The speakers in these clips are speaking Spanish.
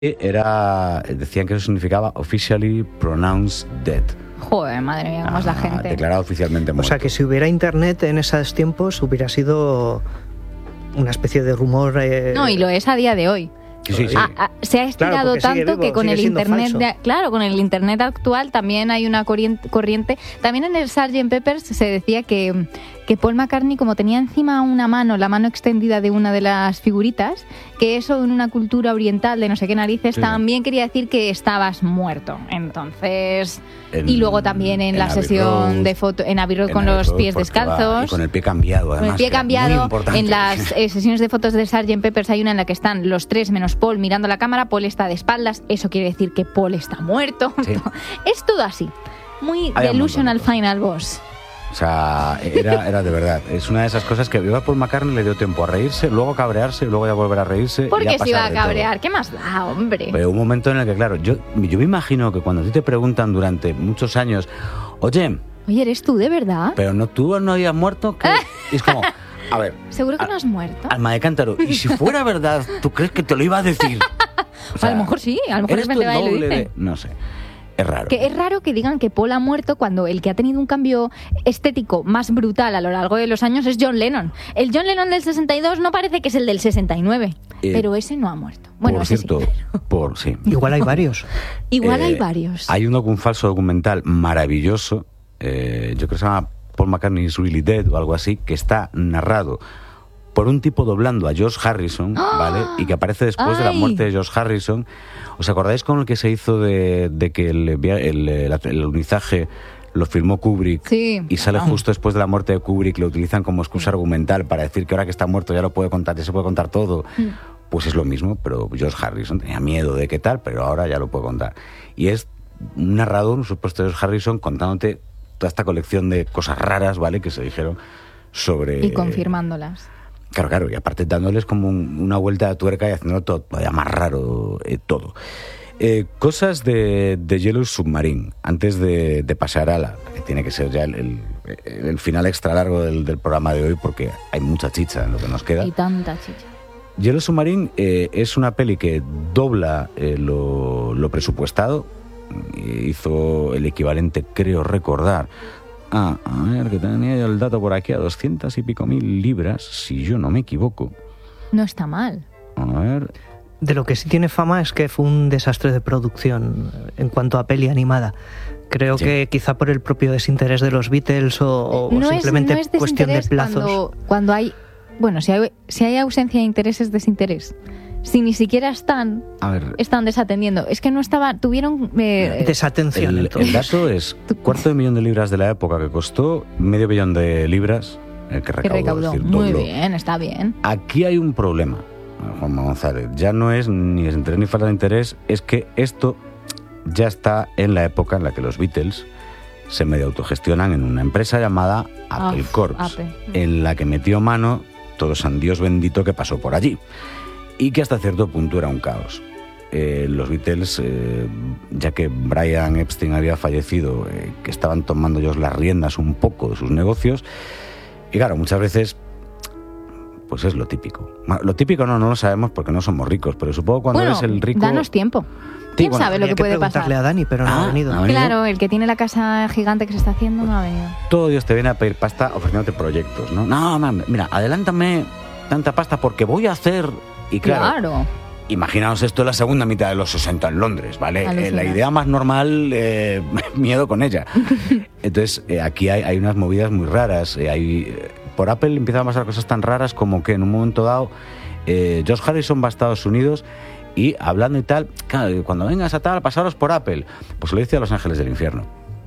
Decían que eso significaba officially pronounced dead. Joder, madre mía, cómo es la gente. Declarado oficialmente muerto. O sea, que si hubiera internet en esos tiempos hubiera sido una especie de rumor... No, y lo es a día de hoy. Sí. Se ha estirado tanto que con el internet con el internet actual también hay una corriente. También en el Sgt. Pepper's se decía que Paul McCartney, como tenía encima una mano, la mano extendida de una de las figuritas, que eso en una cultura oriental de no sé qué narices también quería decir que estabas muerto. Entonces, y luego también en la sesión de foto en Abbey Road con los pies descalzos, y con el pie cambiado, además. Con el pie cambiado. En las sesiones de fotos del Sgt. Pepper's hay una en la que están los tres menos Paul mirando la cámara. Paul está de espaldas, eso quiere decir que Paul está muerto. Sí. Es todo así, muy delusional final boss. O sea, era de verdad. Es una de esas cosas que a Paul McCartney le dio tiempo a reírse, luego a cabrearse, luego a volver a reírse. ¿Por qué se iba a cabrear? Todo. ¿Qué más da, hombre? Pero un momento en el que, claro, yo me imagino que cuando a ti te preguntan durante muchos años, oye, ¿eres tú de verdad? Pero tú no habías muerto. Y es como, a ver. ¿Seguro que no has muerto? Alma de cántaro. Y si fuera verdad, ¿tú crees que te lo iba a decir? O sea, a lo mejor sí, a lo mejor es verdad y lo dice. No sé. Es raro. Que es raro que digan que Paul ha muerto cuando el que ha tenido un cambio estético más brutal a lo largo de los años es John Lennon. El John Lennon del 62 no parece que es el del 69, pero ese no ha muerto. Bueno, por ese cierto, sí. Igual hay varios. Hay varios. Hay un falso documental maravilloso, yo creo que se llama Paul McCartney is Really Dead o algo así, que está narrado por un tipo doblando a George Harrison, ¿vale? Y que aparece después de la muerte de George Harrison. ¿Os acordáis con el que se hizo de que el alunizaje lo filmó Kubrick? Sí. Y sale justo después de la muerte de Kubrick, lo utilizan como excusa argumental para decir que ahora que está muerto ya lo puede contar, ya se puede contar todo. Pues es lo mismo, pero George Harrison tenía miedo de qué tal, pero ahora ya lo puede contar. Y es un narrador, un supuesto George Harrison, contándote toda esta colección de cosas raras, ¿vale?, que se dijeron sobre... Y confirmándolas. Claro, y aparte dándoles como una vuelta de tuerca y haciéndolo todo todavía más raro todo. Cosas de Yellow Submarine, antes de pasar a la que tiene que ser ya el final extra largo del programa de hoy, porque hay mucha chicha en lo que nos queda. Y tanta chicha. Yellow Submarine es una peli que dobla lo presupuestado. Hizo el equivalente, creo recordar, a ver, que tenía yo el dato por aquí, a 200 y pico mil libras, si yo no me equivoco. No está mal. A ver... De lo que sí tiene fama es que fue un desastre de producción en cuanto a peli animada. Creo que quizá por el propio desinterés de los Beatles o simplemente cuestión de plazos. Cuando hay... Bueno, si hay ausencia de interés, es desinterés. Si ni siquiera están desatendiendo. Es que no estaba... Tuvieron... desatención. El dato es $250,000 de la época, que costó $500 million el que recaudó. Es decir, muy bien, está bien. Aquí hay un problema, Juanma González. Ya no es ni desinterés ni falta de interés, es que esto ya está en la época en la que los Beatles se medio autogestionan en una empresa llamada Apple Corps, en la que metió mano todo San Dios bendito que pasó por allí. Y que hasta cierto punto era un caos. Los Beatles, ya que Brian Epstein había fallecido, que estaban tomando ellos las riendas un poco de sus negocios, y claro, muchas veces, pues es lo típico. Lo típico no lo sabemos porque no somos ricos, pero supongo cuando eres el rico... danos tiempo. ¿Quién sabe lo que puede pasar? Preguntarle a Dani, pero no ha venido. Claro, el que tiene la casa gigante que se está haciendo no ha venido. Todo Dios te viene a pedir pasta ofreciéndote proyectos, ¿no? No, mira, adelántame tanta pasta porque voy a hacer... Y claro, imaginaos esto en la segunda mitad de los 60 en Londres, ¿vale? La idea más normal, miedo con ella. Entonces, aquí hay unas movidas muy raras. Por Apple empiezan a pasar cosas tan raras como que en un momento dado George Harrison va a Estados Unidos y hablando y tal, claro, cuando vengas a tal, pasaros por Apple. Pues lo dice a Los Ángeles del Infierno.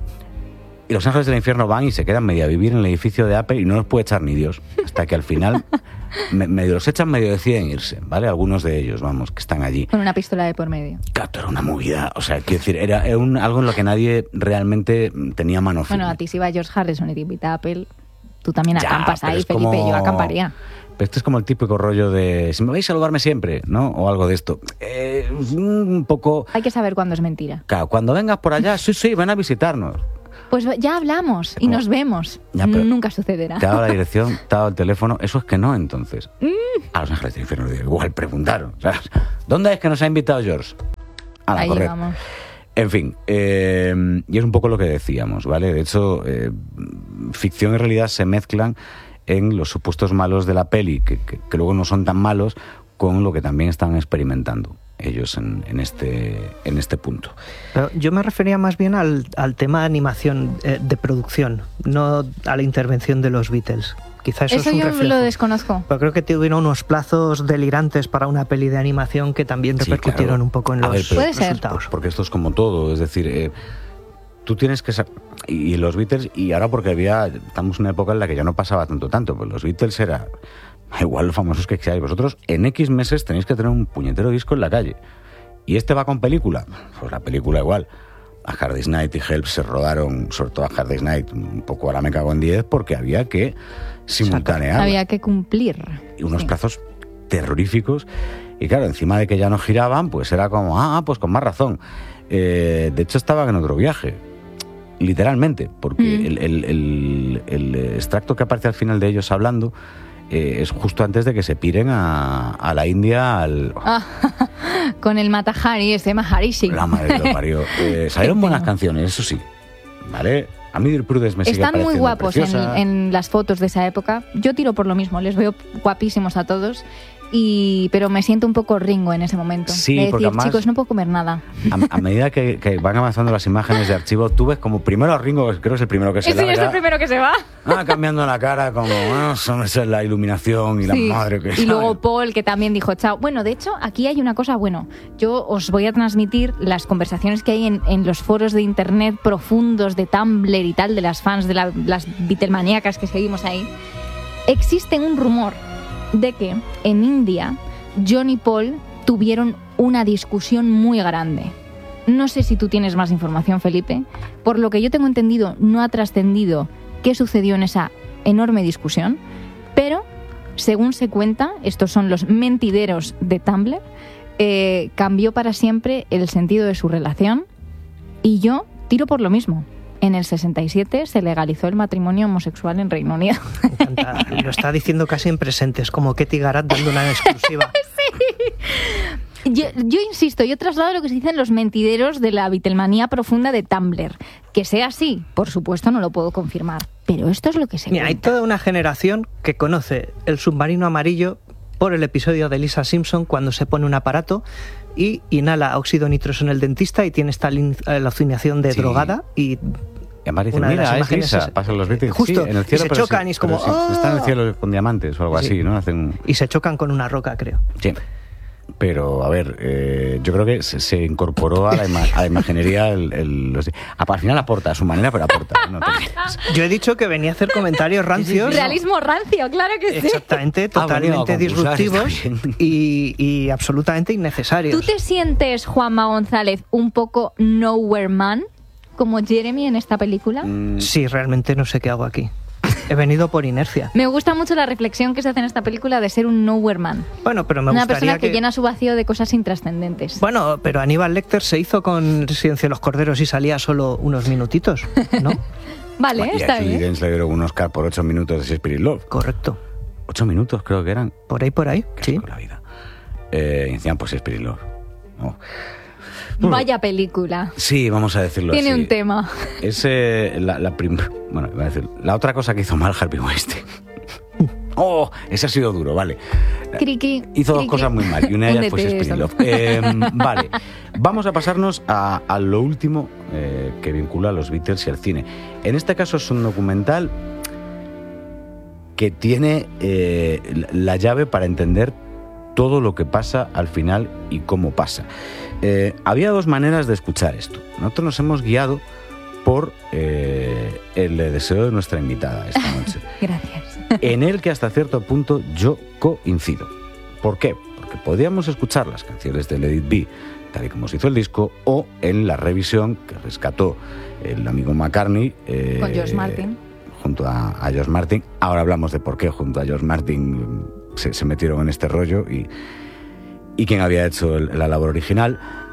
Y Los Ángeles del Infierno van y se quedan medio a vivir en el edificio de Apple y no los puede echar ni Dios. Hasta que al final... medio los echan, medio deciden irse, ¿vale? Algunos de ellos, vamos, que están allí. Con una pistola de por medio. Claro, era una movida. O sea, quiero decir, era algo en lo que nadie realmente tenía mano firme. Bueno, a ti si va George Harrison y te invita a Apple, tú también acampas ahí, Felipe, yo acamparía. Pero esto es como el típico rollo de si me vais a saludarme siempre, ¿no? O algo de esto. Un poco... Hay que saber cuándo es mentira. Claro, cuando vengas por allá, sí, ven a visitarnos. Pues ya hablamos y nos vemos. Ya, nunca sucederá. Te ha dado la dirección, te ha dado el teléfono. Eso es que no, entonces. A Los Ángeles del Infierno igual preguntaron. ¿Sabes? ¿Dónde es que nos ha invitado George? Ahí vamos. En fin, y es un poco lo que decíamos, ¿vale? De hecho, ficción y realidad se mezclan en los supuestos malos de la peli, que luego no son tan malos, con lo que también están experimentando ellos en este punto. Pero yo me refería más bien al tema de animación, de producción, no a la intervención de los Beatles. Quizá eso es un reflejo. Lo desconozco. Pero creo que tuvieron unos plazos delirantes para una peli de animación que también repercutieron un poco en los resultados. Porque esto es como todo, es decir, tú tienes que... Y los Beatles, y ahora porque estamos en una época en la que ya no pasaba tanto, pues los Beatles era igual los famosos que seáis vosotros, en X meses tenéis que tener un puñetero disco en la calle. ¿Y este va con película? Pues la película igual. A Hard Day's Night y Help se rodaron, sobre todo a Hard Day's Night, un poco ahora me cago en 10, porque había que simultanear. Había que cumplir. Y unos plazos terroríficos. Y claro, encima de que ya no giraban, pues era como, pues con más razón. De hecho, estaban en otro viaje. Literalmente, porque el extracto que aparece al final de ellos hablando es justo antes de que se piren a la India con el Mata Hari, ese Maharishi. La madre que lo parió. Salieron buenas canciones, eso sí, ¿vale? A mí Prudence me sigue Están muy guapos preciosa. en las fotos de esa época. Yo tiro por lo mismo, les veo guapísimos a todos. Pero me siento un poco Ringo en ese momento. Sí, de decir, porque además, chicos, no puedo comer nada. A medida que van avanzando las imágenes de archivo, tú ves como primero a Ringo, creo que es el primero que se larga. Es el primero que se va. Cambiando la cara, como, eso es la iluminación y la madre que... Y luego Paul, que también dijo, chao. Bueno, de hecho, aquí hay una cosa, yo os voy a transmitir las conversaciones que hay en los foros de internet profundos de Tumblr y tal, de las fans, de las Beatlemaníacas que seguimos ahí. Existe un rumor de que en India John y Paul tuvieron una discusión muy grande. No sé si tú tienes más información, Felipe. Por lo que yo tengo entendido, no ha trascendido qué sucedió en esa enorme discusión, pero según se cuenta, estos son los mentideros de Tumblr, cambió para siempre el sentido de su relación, y yo tiro por lo mismo. En el 67 se legalizó el matrimonio homosexual en Reino Unido. Me encanta. Lo está diciendo casi en presentes, como Ketty Garat dando una exclusiva. Sí. Yo insisto, yo traslado lo que se dicen los mentideros de la Beatlemanía profunda de Tumblr. Que sea así, por supuesto, no lo puedo confirmar. Pero esto es lo que se cuenta. Hay toda una generación que conoce el submarino amarillo por el episodio de Lisa Simpson, cuando se pone un aparato y inhala óxido nitroso en el dentista y tiene esta alucinación de drogada y aparece, mira, es Lisa, pasan los Beatles justo, en el cielo, y se chocan y es como... están en el cielo con diamantes o algo así, ¿no? Y se chocan con una roca, creo. Sí. Pero, a ver, yo creo que se incorporó a la imaginería al final aporta a su manera, pero aporta. No yo he dicho que venía a hacer comentarios rancios. Realismo rancio, claro que sí. Exactamente, totalmente disruptivos y absolutamente innecesarios. ¿Tú te sientes, Juanma González, un poco nowhere man, como Jeremy en esta película? Sí, realmente no sé qué hago aquí. He venido por inercia. Me gusta mucho la reflexión que se hace en esta película de ser un nowhere man. Bueno, pero me una gustaría persona que llena su vacío de cosas intrascendentes. Bueno, pero Aníbal Lecter se hizo con Silencio de los Corderos y salía solo unos minutitos, ¿no? Vale, está bien. Y Dance le dieron un Oscar por 8 minutos de Spirit Love. Correcto. 8 minutos creo que eran. Por ahí, sí. La vida. Y decían, pues Spirit Love. Oh. Vaya película. Sí, vamos a decirlo Tiene así. un tema. Es la otra cosa que hizo mal Harvey Weinstein. Ese ha sido duro, vale. Hizo dos cosas muy mal y una de ellas fue Spirit Love. Vale, vamos a pasarnos a lo último que vincula a los Beatles y al cine. En este caso es un documental que tiene la llave para entender todo lo que pasa al final y cómo pasa. Había dos maneras de escuchar esto. Nosotros nos hemos guiado por el deseo de nuestra invitada esta noche. Gracias. En el que hasta cierto punto yo coincido. ¿Por qué? Porque podíamos escuchar las canciones de Let It Be tal y como se hizo el disco, o en la revisión que rescató el amigo McCartney con George Martin, junto a George Martin. Ahora hablamos de por qué junto a George Martin se metieron en este rollo y quién había hecho la labor original,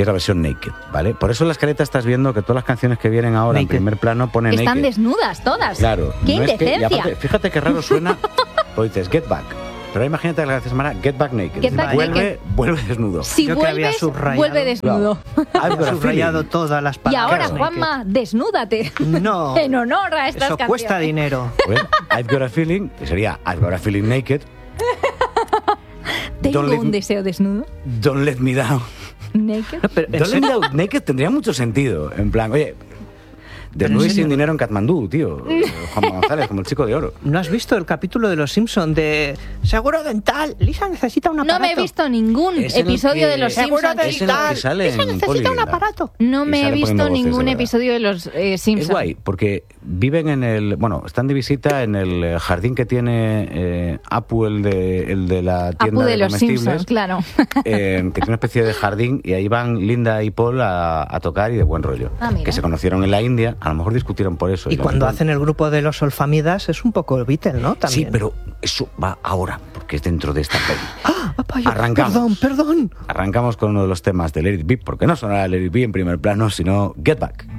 que es la versión naked, ¿vale? Por eso en la escaleta estás viendo que todas las canciones que vienen ahora naked. En primer plano ponen están naked. desnudas todas. Claro. ¡Qué indecencia! Aparte, fíjate qué raro suena, pues dices Get Back. Pero imagínate que la semana Get Back Naked. Vuelve desnudo. Si vuelve desnudo. Había subrayado todas las palabras. Y ahora, Juanma, desnúdate. No. En honor a estas canciones. Eso cuesta dinero. Pues, I've got a feeling, que sería I've got a feeling naked. Tengo un deseo desnudo. Don't let me down. Naked. No, pero Don't let me down naked tendría mucho sentido. En plan, oye, desnudo y sin dinero en Katmandú, tío. Juan González, como el chico de oro. ¿No has visto el capítulo de Los Simpson de Seguro Dental? Lisa necesita un aparato. No me he visto ningún episodio de Los Simpson. Seguro Dental. Lisa necesita un aparato. No me he visto ningún episodio de Los Simpson. Es guay, porque viven están de visita en el jardín que tiene Apu, el de la tienda Apu de Los Simpsons, claro. Que tiene una especie de jardín, y ahí van Linda y Paul a tocar, y de buen rollo. Que se conocieron en la India. A lo mejor discutieron por eso. Y cuando hacen el grupo de los Olfamidas es un poco Beatle, ¿no? También. Sí, pero eso va ahora, porque es dentro de esta peli. Arrancamos. Perdón. Arrancamos con uno de los temas de Let It Be, porque no sonará Let It Be en primer plano, sino Get Back.